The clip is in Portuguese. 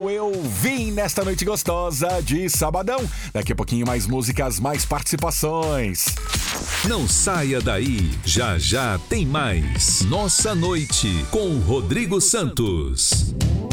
Eu Vim nesta noite gostosa de sabadão. Daqui a pouquinho mais músicas, mais participações. Não saia daí, já já tem mais. Nossa Noite com Rodrigo Santos.